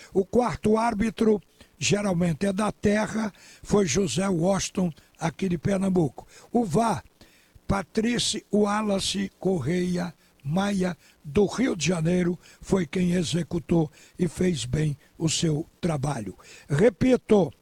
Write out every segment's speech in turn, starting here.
O quarto árbitro, geralmente é da terra, foi José Washington, aqui de Pernambuco. O VAR, Patrícia Wallace Correia Maia, do Rio de Janeiro, foi quem executou e fez bem o seu trabalho. Repito,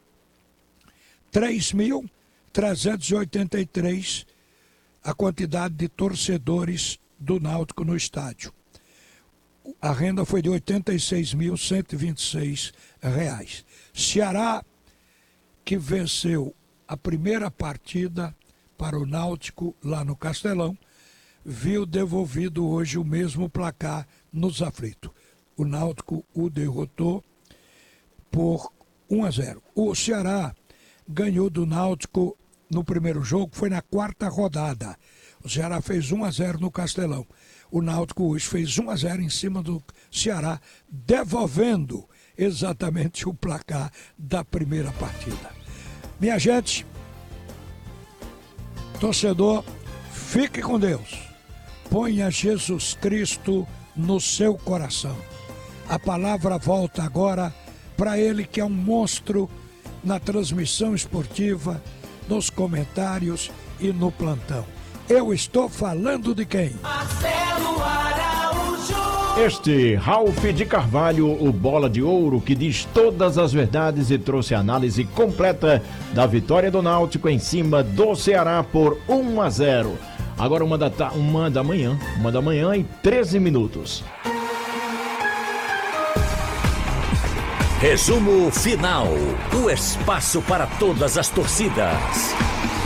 3.383 a quantidade de torcedores do Náutico no estádio. A renda foi de R$ 86.126. Ceará, que venceu a primeira partida para o Náutico lá no Castelão, viu devolvido hoje o mesmo placar nos aflitos. O Náutico o derrotou por 1-0. O Ceará ganhou do Náutico no primeiro jogo, foi na quarta rodada. O Ceará fez 1-0 no Castelão. O Náutico hoje fez 1-0 em cima do Ceará, devolvendo exatamente o placar da primeira partida. Minha gente, torcedor, fique com Deus. Ponha Jesus Cristo no seu coração. A palavra volta agora para ele, que é um monstro na transmissão esportiva, nos comentários e no plantão. Eu estou falando de quem? Marcelo Araújo. Este Ralph de Carvalho, o bola de ouro, que diz todas as verdades e trouxe a análise completa da vitória do Náutico em cima do Ceará por 1-0. Agora 1 da manhã e 13 minutos. Resumo final. O espaço para todas as torcidas.